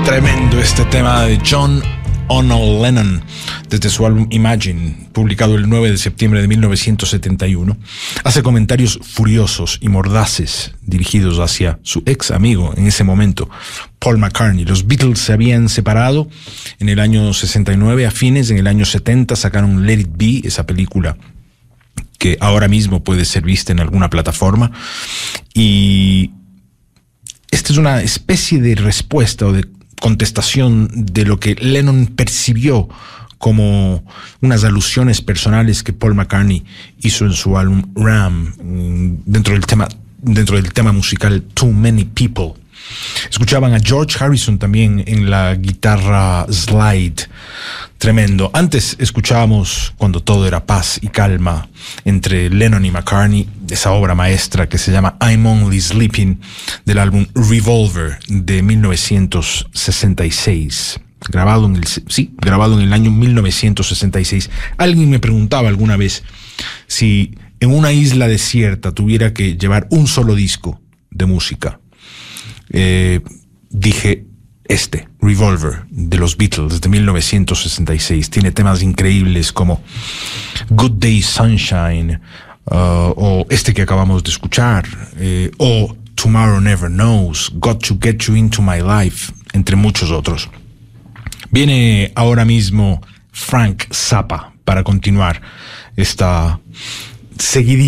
Tremendo este tema de John O'Neill Lennon desde su álbum Imagine, publicado el 9 de septiembre de 1971. Hace comentarios furiosos y mordaces dirigidos hacia su ex amigo en ese momento, Paul McCartney. Los Beatles se habían separado en el año 69, a fines en el año 70 sacaron Let It Be, esa película que ahora mismo puede ser vista en alguna plataforma, y esta es una especie de respuesta o de contestación de lo que Lennon percibió como unas alusiones personales que Paul McCartney hizo en su álbum Ram, dentro del tema musical Too Many People. Escuchaban a George Harrison también en la guitarra slide. Tremendo. Antes escuchábamos Cuando todo era paz y calma entre Lennon y McCartney, esa obra maestra que se llama I'm Only Sleeping, del álbum Revolver de 1966. Grabado en el año 1966. Alguien me preguntaba alguna vez si en una isla desierta tuviera que llevar un solo disco de música. Dije Revolver de los Beatles de 1966. Tiene temas increíbles como Good Day Sunshine, o este que acabamos de escuchar, o Tomorrow Never Knows, Got to Get You Into My Life, entre muchos otros. Viene ahora mismo Frank Zappa para continuar esta seguidilla